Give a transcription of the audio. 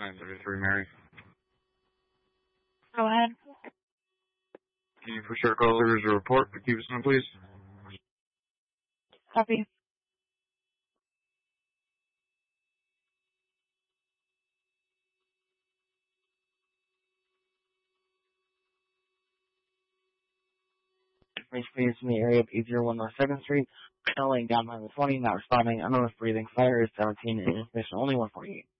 933, Mary. Go ahead. Can you for sure call there's a report for Cubison, please? Copy. Please in the area of 801 North 2nd Street. Laying down by the 20, not responding, unknown breathing, fire is 17, and information only 148.